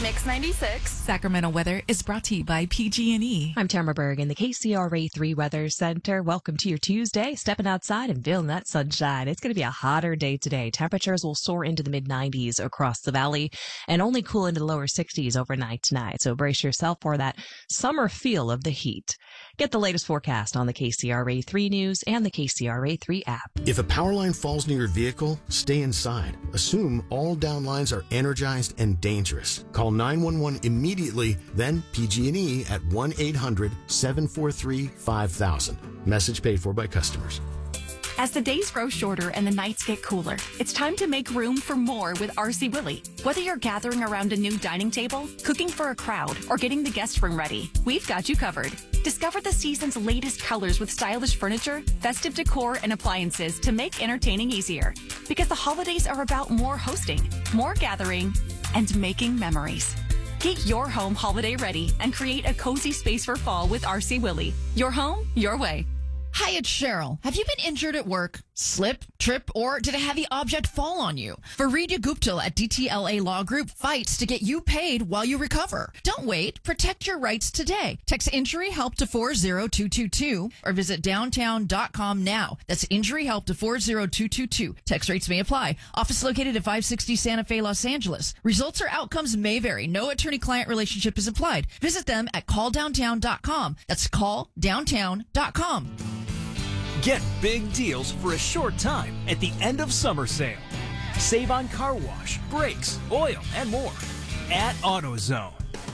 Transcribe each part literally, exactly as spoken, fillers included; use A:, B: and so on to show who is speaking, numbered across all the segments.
A: Mix ninety-six.
B: Sacramento weather is brought to you by P G and E.
C: I'm Tamara Berg in the K C R A three Weather Center. Welcome to your Tuesday. Stepping outside and feeling that sunshine. It's going to be a hotter day today. Temperatures will soar into the mid nineties across the valley and only cool into the lower sixties overnight tonight. So brace yourself for that summer feel of the heat. Get the latest forecast on the K C R A three News and the K C R A three app.
D: If a power line falls near your vehicle, stay inside. Assume all down lines are energized and dangerous. Call nine one one immediately, then P G and E at one eight hundred seven four three five thousand. Message paid for by customers.
B: As the days grow shorter and the nights get cooler, it's time to make room for more with R C Willey. Whether you're gathering around a new dining table, cooking for a crowd, or getting the guest room ready, we've got you covered. Discover the season's latest colors with stylish furniture, festive decor, and appliances to make entertaining easier. Because the holidays are about more hosting, more gathering, and making memories. Get your home holiday ready and create a cozy space for fall with R C Willey. Your home, your way.
E: Hi, it's Cheryl. Have you been injured at work? Slip, trip, or did a heavy object fall on you? Faridya Guptal at D T L A Law Group fights to get you paid while you recover. Don't wait. Protect your rights today. Text Injury Help to four zero two two two or visit downtown dot com now. That's Injury Help to four zero two two two. Text rates may apply. Office located at five sixty Santa Fe, Los Angeles. Results or outcomes may vary. No attorney-client relationship is implied. Visit them at call downtown dot com. That's call downtown dot com.
F: Get big deals for a short time at the end of summer sale. Save on car wash, brakes, oil, and more at AutoZone.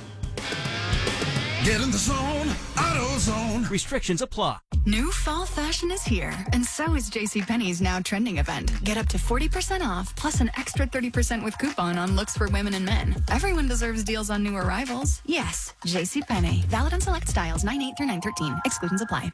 G: Get in the zone, AutoZone.
F: Restrictions apply.
A: New fall fashion is here, and so is JCPenney's now trending event. Get up to forty percent off, plus an extra thirty percent with coupon on looks for women and men. Everyone deserves deals on new arrivals. Yes, JCPenney. Valid on select styles, nine eight through nine thirteen. Exclusions apply.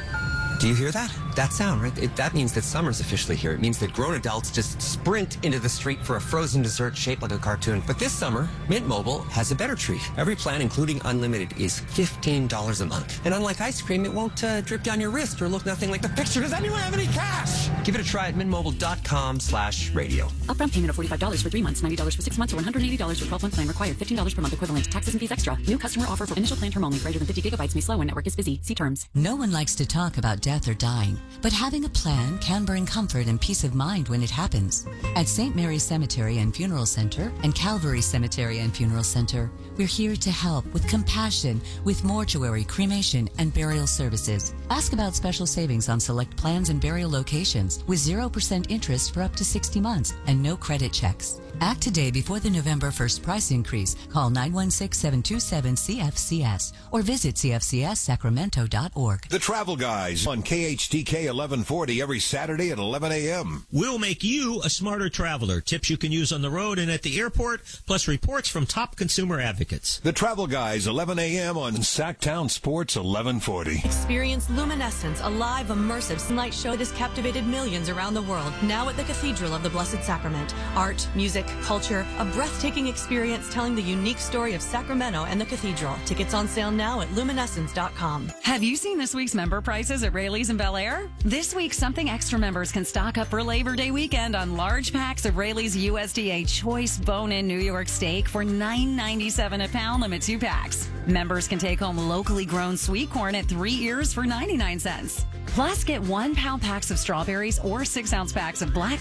H: Do you hear that? That sound, right? It, that means that summer's officially here. It means that grown adults just sprint into the street for a frozen dessert shaped like a cartoon. But this summer, Mint Mobile has a better treat. Every plan, including unlimited, is fifteen dollars a month. And unlike ice cream, it won't uh, drip down your wrist or look nothing like the picture. Does anyone have any cash? Give it a try at mintmobile.com slash radio.
I: Upfront payment of forty-five dollars for three months, ninety dollars for six months, or one hundred eighty dollars for twelve-month plan required. fifteen dollars per month equivalent. Taxes and fees extra. New customer offer for initial plan term only. Greater than fifty gigabytes may slow when network is busy. See terms.
J: No one likes to talk about death or dying, but having a plan can bring comfort and peace of mind when it happens. At Saint Mary's Cemetery and Funeral Center and Calvary Cemetery and Funeral Center, we're here to help with compassion with mortuary, cremation, and burial services. Ask about special savings on select plans and burial locations with zero percent interest for up to sixty months and no credit checks. Act today before the November first price increase. Call nine one six, seven two seven, C F C S or visit c f c s sacramento dot org.
K: The Travel Guys on K H T K eleven forty every Saturday at eleven a.m.
L: We'll make you a smarter traveler. Tips you can use on the road and at the airport, plus reports from top consumer advocates.
K: The Travel Guys, eleven a.m. on Sacktown Sports eleven forty.
M: Experience Luminescence, a live, immersive light show that has captivated millions around the world. Now at the Cathedral of the Blessed Sacrament. Art, music, culture, a breathtaking experience telling the unique story of Sacramento and the Cathedral. Tickets on sale now at luminescence dot com.
N: Have you seen this week's member prices at Rayleigh's in Bel Air? This week, Something Extra members can stock up for Labor Day weekend on large packs of Rayleigh's U S D A Choice Bone-In New York Steak for nine ninety-seven a pound, limit two packs. Members can take home locally grown sweet corn at three ears for ninety-nine cents. Plus, get one pound packs of strawberries or six ounce packs of black